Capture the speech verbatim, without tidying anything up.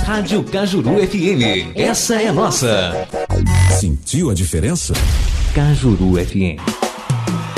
Rádio Cajuru F M. Essa é a nossa. Sentiu a diferença? Cajuru F M.